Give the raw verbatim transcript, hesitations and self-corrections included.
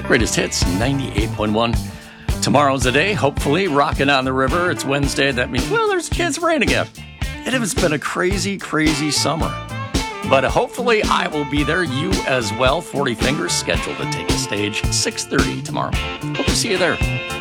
Greatest Hits, ninety-eight point one. Tomorrow's the day, hopefully, rocking on the river. It's Wednesday. That means, well, there's a chance of rain again. It has been a crazy, crazy summer. But hopefully I will be there. You as well. forty Fingers scheduled to take the stage six thirty tomorrow. Hope to see you there.